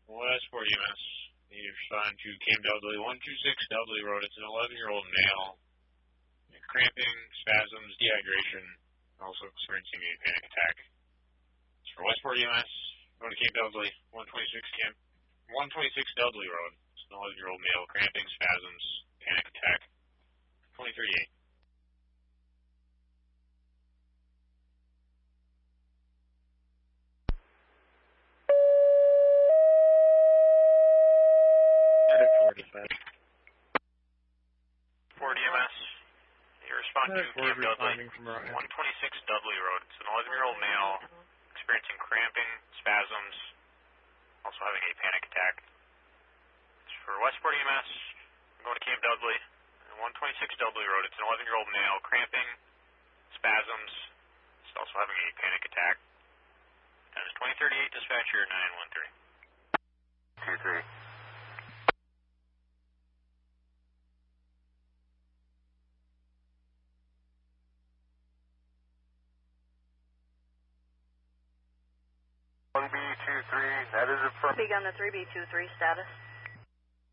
Westport EMS. You respond to Cam Dudley, 126 Dudley Road. It's an 11-year-old male. Cramping, spasms, dehydration, also experiencing a panic attack. It's for Westport EMS. Go to Cam Dudley, 126 Dudley Road. It's an 11-year-old male. Cramping, spasms, panic attack. 2038. Ford EMS. You respond to Cam Dudley, 126 Dudley Road. It's an 11-year-old male experiencing cramping, spasms, also having a panic attack. It's for Westport EMS. I'm going to Cam Dudley, 126 Dudley Road. It's an 11-year-old male cramping, spasms, it's also having a panic attack. That is 2038 dispatcher 913. 23. B23, that is affirmed. Speak on the 3B23 status.